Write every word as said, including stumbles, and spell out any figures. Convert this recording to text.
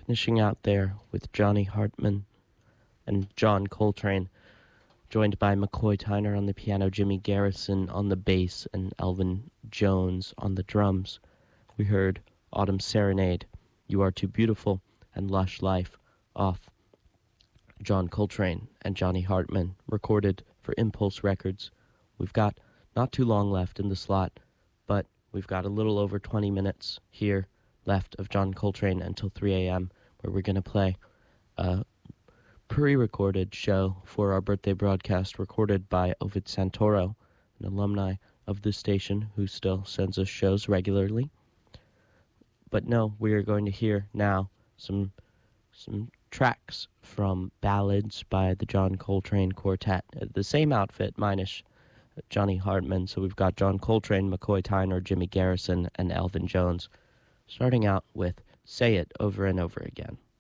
finishing out there with Johnny Hartman and John Coltrane, joined by McCoy Tyner on the piano, Jimmy Garrison on the bass, and Elvin Jones on the drums. We heard Autumn Serenade, You Are Too Beautiful, and Lush Life off John Coltrane and Johnny Hartman, recorded for Impulse Records. We've got not too long left in the slot, but we've got a little over twenty minutes here left of John Coltrane until three a.m., where we're going to play a pre-recorded show for our birthday broadcast recorded by Ovid Santoro, an alumni of this station who still sends us shows regularly. But no, we are going to hear now some some tracks from ballads by the John Coltrane Quartet, the same outfit minus Johnny Hartman. So we've got John Coltrane, McCoy Tyner, Jimmy Garrison, and Elvin Jones, starting out with Say It Over and Over Again.